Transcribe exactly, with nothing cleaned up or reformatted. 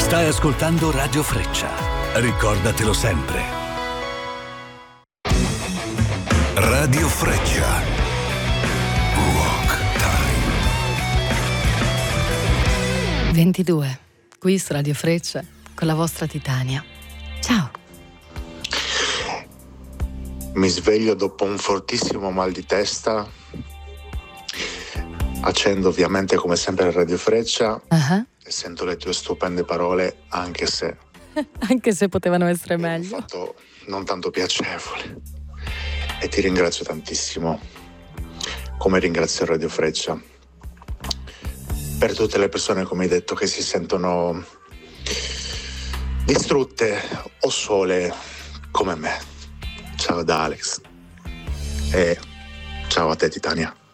Stai ascoltando Radio Freccia. Ricordatelo sempre. Radio Freccia. Rock Time. ventidue. Qui su Radio Freccia con la vostra Titania. Ciao. Mi sveglio dopo un fortissimo mal di testa. Accendo ovviamente come sempre Radio Freccia. Uh-huh. E sento le tue stupende parole, anche se anche se potevano essere meglio. Un fatto non tanto piacevole. E ti ringrazio tantissimo, come ringrazio Radio Freccia per tutte le persone, come hai detto, che si sentono distrutte o sole come me. Ciao da Alex e ciao a te Titania.